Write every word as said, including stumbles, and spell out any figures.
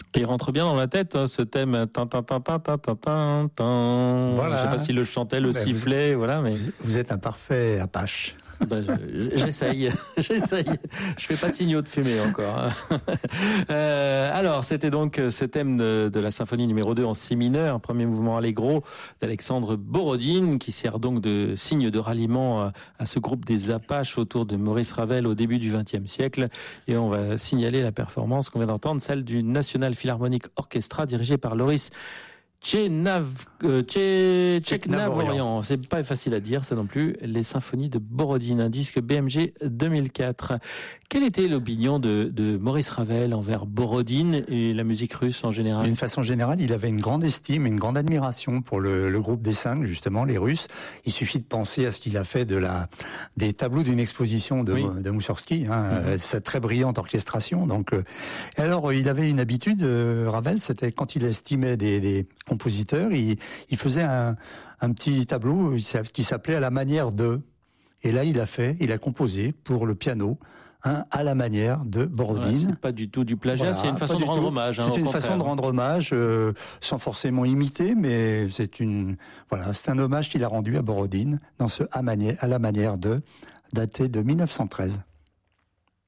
Il rentre bien dans la tête, hein, ce thème. Tin, tin, tin, tin, tin, tin, tin, tin. Voilà. Je sais pas s'il le chantait, le ben sifflait, vous, voilà, mais. Vous, vous êtes un parfait Apache. Ben, je, j'essaye, j'essaye. Je fais pas de signaux de fumée encore. Euh, alors, c'était donc ce thème de, de la symphonie numéro deux en si mineur, premier mouvement allegro d'Alexandre Borodine, qui sert donc de signe de ralliement à ce groupe des Apaches autour de Maurice Ravel au début du vingtième siècle. Et on va signaler la performance qu'on vient d'entendre, celle du National Philharmonic Orchestra, dirigé par Loris Tchenav, euh, Tché, Tcheknavorian. C'est pas facile à dire, ça non plus. Les symphonies de Borodine, un disque B M G deux mille quatre. Quelle était l'opinion de, de Maurice Ravel envers Borodine et la musique russe en général? D'une façon générale, il avait une grande estime, une grande admiration pour le, le groupe des cinq, justement, les Russes. Il suffit de penser à ce qu'il a fait de la, des tableaux d'une exposition de, oui. de Moussorgsky, hein, mm-hmm. cette très brillante orchestration. Donc, euh, alors, il avait une habitude, euh, Ravel, c'était quand il estimait des, des compositeur, il, il faisait un, un petit tableau qui s'appelait À la manière de. Et là, il a fait, il a composé pour le piano, hein, à la manière de Borodine. Voilà, c'est pas du tout du plagiat, voilà, c'est une façon de rendre tout. hommage. Hein, c'est une contraire. façon de rendre hommage, euh, sans forcément imiter, mais c'est une, voilà, c'est un hommage qu'il a rendu à Borodine dans ce à, manière, à la manière de, daté de mille neuf cent treize.